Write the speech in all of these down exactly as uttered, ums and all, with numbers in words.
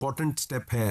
Important step है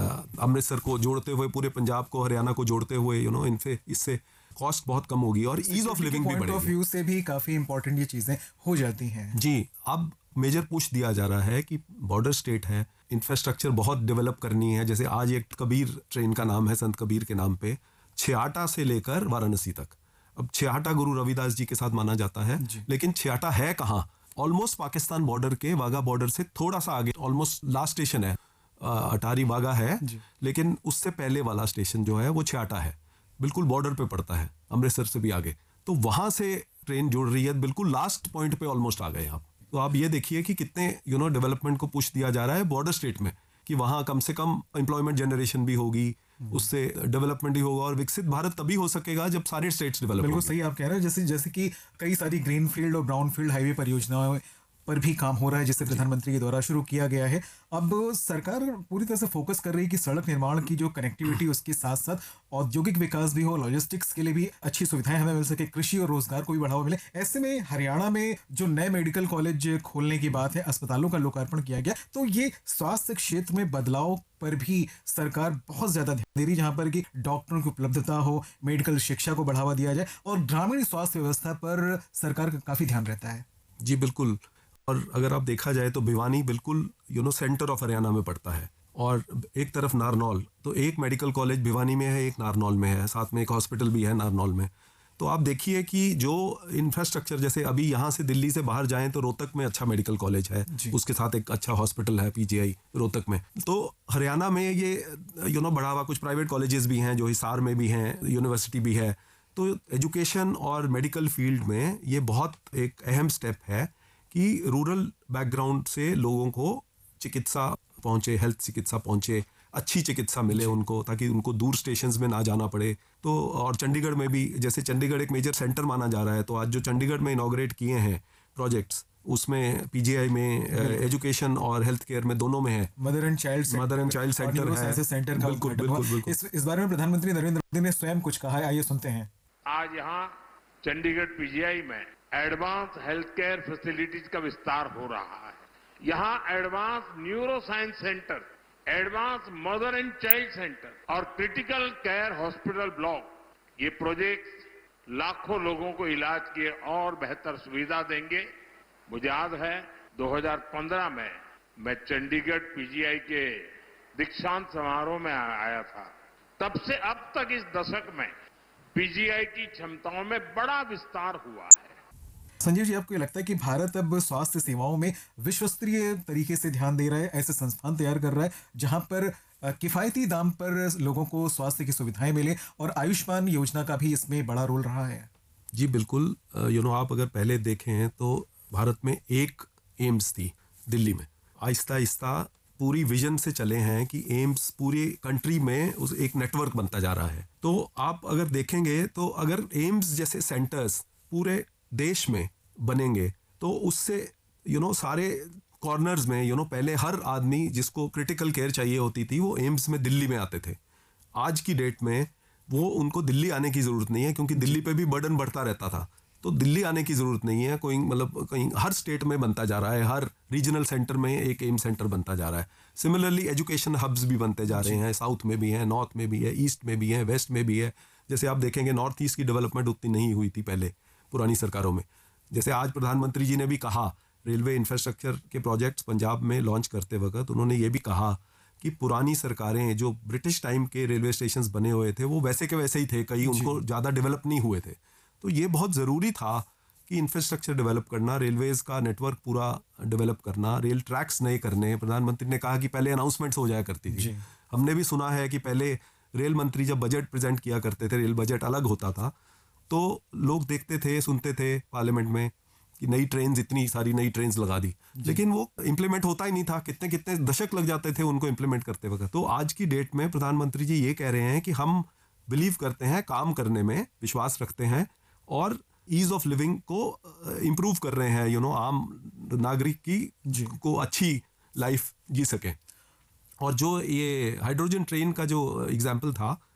अमृतसर को जोड़ते हुए, पूरे पंजाब को हरियाणा को जोड़ते हुए, यू नो इनसे इससे कॉस्ट बहुत कम होगी और ईज ऑफ लिविंग भी पॉइंट ऑफ बढ़ेगी। व्यू से भी काफी इंपॉर्टेंट ये चीजें हो जाती हैं। जी, अब मेजर पुश दिया जा रहा है कि बॉर्डर स्टेट है, इंफ्रास्ट्रक्चर बहुत डेवलप करनी है। जैसे आज एक कबीर ट्रेन का नाम है संत कबीर के नाम पे, छियाटा से लेकर वाराणसी तक। अब छियाटा गुरु रविदास जी के साथ माना जाता है, लेकिन छियाटा है कहाँ? ऑलमोस्ट पाकिस्तान बॉर्डर के, वाघा बॉर्डर से थोड़ा सा आगे, ऑलमोस्ट लास्ट स्टेशन है अ, अटारी वाघा है, लेकिन उससे पहले वाला स्टेशन जो है वो छियाटा है, बिल्कुल बॉर्डर पे पड़ता है, अमृतसर से भी आगे। तो वहां से ट्रेन जुड़ रही है, बिल्कुल लास्ट पॉइंट पे ऑलमोस्ट आ गए आप। तो आप ये देखिए कि कितने यू नो डेवलपमेंट को पुश दिया जा रहा है बॉर्डर स्टेट में, कि वहां कम से कम एम्प्लॉयमेंट जनरेशन भी होगी, उससे डेवलपमेंट भी होगा, और विकसित भारत तभी हो सकेगा जब सारे स्टेट्स डेवलप बिल्कुल होंगे। सही आप कह रहे हैं। जैसे जैसे कि कई सारी ग्रीन फील्ड और ब्राउन फील्ड हाईवे परियोजनाओं पर भी काम हो रहा है, जिसे प्रधानमंत्री के द्वारा शुरू किया गया है। अब सरकार पूरी तरह से फोकस कर रही है कि सड़क निर्माण की जो कनेक्टिविटी, उसके साथ साथ औद्योगिक विकास भी हो, लॉजिस्टिक्स के लिए भी अच्छी सुविधाएं हमें मिल सके, कृषि और रोजगार को भी बढ़ावा मिले। ऐसे में हरियाणा में जो नए मेडिकल कॉलेज खोलने की बात है, अस्पतालों का लोकार्पण किया गया, तो ये स्वास्थ्य क्षेत्र में बदलाव पर भी सरकार बहुत ज्यादा ध्यान दे रही है, जहां पर कि डॉक्टरों की उपलब्धता हो, मेडिकल शिक्षा को बढ़ावा दिया जाए, और ग्रामीण स्वास्थ्य व्यवस्था पर सरकार का काफी ध्यान रहता है। जी बिल्कुल। और अगर आप देखा जाए तो भिवानी बिल्कुल you know centre of Haryana में पड़ता है, और एक तरफ नारनौल, तो एक मेडिकल कॉलेज भिवानी में है, एक नारनौल में है, साथ में एक हॉस्पिटल भी है नारनौल में। तो आप देखिए कि जो इंफ्रास्ट्रक्चर, जैसे अभी यहाँ से दिल्ली से बाहर जाएं तो रोहतक में अच्छा मेडिकल कॉलेज है, उसके साथ एक अच्छा हॉस्पिटल है पीजीआई रोहतक में। तो हरियाणा में ये यू नो बढ़ावा, कुछ प्राइवेट कॉलेजेस भी हैं जो हिसार में भी हैं, यूनिवर्सिटी भी है। तो एजुकेशन और मेडिकल फील्ड में ये बहुत एक अहम स्टेप है कि रूरल बैकग्राउंड से लोगों को चिकित्सा पहुंचे, हेल्थ चिकित्सा पहुंचे, अच्छी चिकित्सा मिले उनको, ताकि उनको दूर स्टेशंस में ना जाना पड़े। तो और चंडीगढ़ में भी, जैसे चंडीगढ़ एक मेजर सेंटर माना जा रहा है, तो आज जो चंडीगढ़ में इनॉग्रेट किए हैं प्रोजेक्ट्स, उसमें पीजीआई में एजुकेशन और हेल्थ केयर में दोनों में है। Mother and child mother and child centre है, सेंटर का बिल्कुल उद्घाटन बिल्कुल हुआ। बिल्कुल। इस, इस बारे में प्रधानमंत्री नरेंद्र मोदी ने स्वयं कुछ कहा है, आइए सुनते हैं। आज यहाँ चंडीगढ़ पीजीआई में एडवांस हेल्थ केयर फैसिलिटीज का विस्तार हो रहा है। यहाँ advance neuro science centre, advance mother and child centre और क्रिटिकल केयर हॉस्पिटल ब्लॉक, ये प्रोजेक्ट्स लाखों लोगों को इलाज की और बेहतर सुविधा देंगे। मुझे याद है दो हज़ार पंद्रह में मैं चंडीगढ़ पीजीआई के दीक्षांत समारोह में आया था। तब से अब तक इस दशक में पीजीआई की क्षमताओं में बड़ा विस्तार हुआ है। संजीव जी, आपको ये लगता है कि भारत अब स्वास्थ्य सेवाओं में विश्वस्तरीय तरीके से ध्यान दे रहा है, ऐसे संस्थान तैयार कर रहा है जहां पर किफायती दाम पर लोगों को स्वास्थ्य की सुविधाएं मिले, और आयुष्मान योजना का भी इसमें बड़ा रोल रहा है? जी बिल्कुल। यू नो आप अगर पहले देखें तो भारत में एक एम्स थी दिल्ली में, आहिस्ता आहिस्ता पूरी विजन से चले हैं कि एम्स पूरी कंट्री में उस एक नेटवर्क बनता जा रहा है। तो आप अगर देखेंगे तो अगर एम्स जैसे सेंटर्स पूरे देश में बनेंगे तो उससे यू नो सारे कॉर्नर्स में, यू नो पहले हर आदमी जिसको क्रिटिकल केयर चाहिए होती थी वो एम्स में दिल्ली में आते थे। आज की डेट में वो उनको दिल्ली आने की ज़रूरत नहीं है, क्योंकि दिल्ली पे भी बर्डन बढ़ता रहता था। तो दिल्ली आने की ज़रूरत नहीं है, कोई मतलब कहीं हर स्टेट में बनता जा रहा है, हर रीजनल सेंटर में एक एम्स सेंटर बनता जा रहा है। सिमिलरली एजुकेशन हब्स भी बनते जा रहे हैं, साउथ में भी हैं, नॉर्थ में भी है, ईस्ट में भी है, वेस्ट में भी है। जैसे आप देखेंगे नॉर्थ ईस्ट की डेवलपमेंट उतनी नहीं हुई थी पहले पुरानी सरकारों में। जैसे आज प्रधानमंत्री जी ने भी कहा, रेलवे इंफ्रास्ट्रक्चर के प्रोजेक्ट्स पंजाब में लॉन्च करते वक्त उन्होंने ये भी कहा कि पुरानी सरकारें जो ब्रिटिश टाइम के रेलवे स्टेशंस बने हुए थे वो वैसे के वैसे ही थे, कहीं उनको ज़्यादा डेवलप नहीं हुए थे। तो ये बहुत ज़रूरी था कि इंफ्रास्ट्रक्चर डेवलप करना, रेलवेज़ का नेटवर्क पूरा डेवलप करना, रेल ट्रैक्स नए करने। प्रधानमंत्री ने कहा कि पहले अनाउंसमेंट्स हो जाया करती थी। हमने भी सुना है कि पहले रेल मंत्री जब बजट प्रेजेंट किया करते थे, रेल बजट अलग होता था, तो लोग देखते थे, सुनते थे पार्लियामेंट में कि नई ट्रेन्स, इतनी सारी नई ट्रेन्स लगा दी, लेकिन वो इम्प्लीमेंट होता ही नहीं था। कितने कितने दशक लग जाते थे उनको इम्प्लीमेंट करते वक्त। तो आज की डेट में प्रधानमंत्री जी ये कह रहे हैं कि हम बिलीव करते हैं, काम करने में विश्वास रखते हैं, और ईज ऑफ लिविंग को इम्प्रूव कर रहे हैं, यू नो आम नागरिक की को अच्छी लाइफ जी सकें। और जो ये हाइड्रोजन ट्रेन का जो एग्जाम्पल था,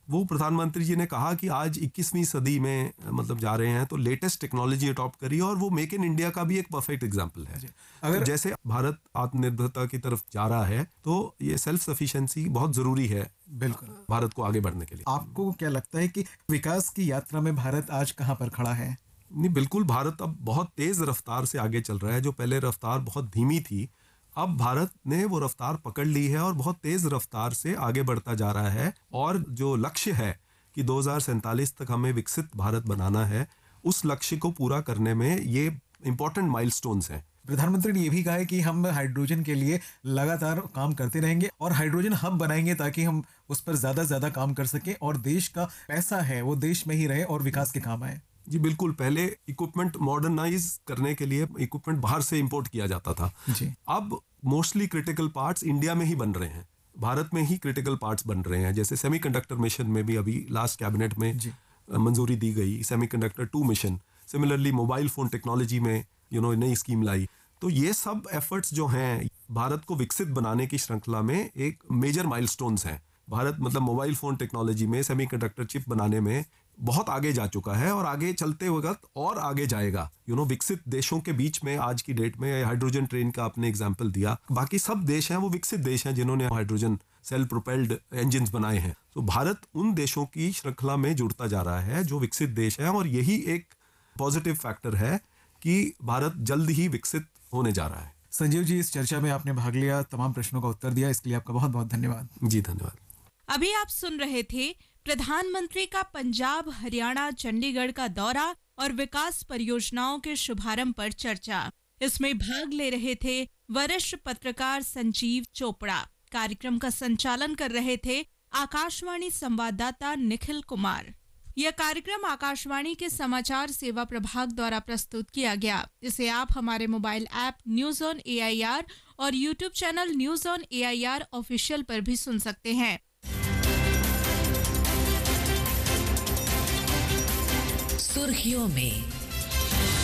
वो प्रधानमंत्री जी ने कहा कि आज इक्कीसवीं सदी में मतलब जा रहे हैं तो लेटेस्ट टेक्नोलॉजी अडॉप्ट करिए, और वो मेक इन इंडिया का भी एक परफेक्ट एग्जांपल है। अगर तो जैसे भारत आत्मनिर्भरता की तरफ जा रहा है तो ये सेल्फ सफिशिएंसी बहुत जरूरी है बिल्कुल भारत को आगे बढ़ने के लिए। आपको क्या लगता है कि विकास की यात्रा में भारत आज कहाँ पर खड़ा है? नहीं, बिल्कुल भारत अब बहुत तेज रफ्तार से आगे चल रहा है। जो पहले रफ्तार बहुत धीमी थी, अब भारत ने वो रफ्तार पकड़ ली है और बहुत तेज रफ्तार से आगे बढ़ता जा रहा है। और जो लक्ष्य है कि दो हज़ार सैंतालीस तक हमें विकसित भारत बनाना है, उस लक्ष्य को पूरा करने में ये इंपॉर्टेंट माइलस्टोन्स हैं। प्रधानमंत्री ने ये भी कहा है कि हम हाइड्रोजन के लिए लगातार काम करते रहेंगे और हाइड्रोजन हब बनाएंगे ताकि हम उस पर ज्यादा से ज्यादा काम कर सके और देश का पैसा है वो देश में ही रहे और विकास के काम आए। जी बिल्कुल, पहले इक्विपमेंट मॉडर्नाइज करने के लिए इक्विपमेंट बाहर से इंपोर्ट किया जाता था जी। अब मोस्टली क्रिटिकल पार्ट्स इंडिया में ही बन रहे हैं, भारत में ही क्रिटिकल पार्ट्स बन रहे हैं। जैसे सेमीकंडक्टर मिशन में भी अभी लास्ट कैबिनेट में जी। मंजूरी दी गई semiconductor two mission. Similarly mobile phone technology में यू नो नई स्कीम लाई। तो ये सब एफर्ट्स जो हैं भारत को विकसित बनाने की श्रृंखला में एक मेजर माइलस्टोन्स हैं। भारत मतलब मोबाइल फोन टेक्नोलॉजी में, सेमीकंडक्टर चिप बनाने में बहुत आगे जा चुका है और आगे चलते वक्त और आगे जाएगा। यू नो विकसित देशों के बीच में आज की डेट में हाइड्रोजन ट्रेन का आपने एग्जांपल दिया, बाकी सब देश हैं वो विकसित देश हैं जिन्होंने हाइड्रोजन सेल प्रोपेल्ड इंजन्स बनाए हैं। तो भारत उन देशों की श्रृंखला में जुड़ता जा रहा है जो विकसित देश हैं, और यही एक पॉजिटिव फैक्टर है कि भारत जल्द ही विकसित होने जा रहा है। संजीव जी, इस चर्चा में आपने भाग लिया, तमाम प्रश्नों का उत्तर दिया, इसके लिए आपका बहुत बहुत धन्यवाद। जी धन्यवाद। अभी आप सुन रहे थे प्रधानमंत्री का पंजाब, हरियाणा, चंडीगढ़ का दौरा और विकास परियोजनाओं के शुभारंभ पर चर्चा। इसमें भाग ले रहे थे वरिष्ठ पत्रकार संजीव चोपड़ा। कार्यक्रम का संचालन कर रहे थे आकाशवाणी संवाददाता निखिल कुमार। यह कार्यक्रम आकाशवाणी के समाचार सेवा प्रभाग द्वारा प्रस्तुत किया गया। इसे आप हमारे mobile app news on A I R और YouTube channel news on A I R official पर भी सुन सकते हैं। सुर्खियों में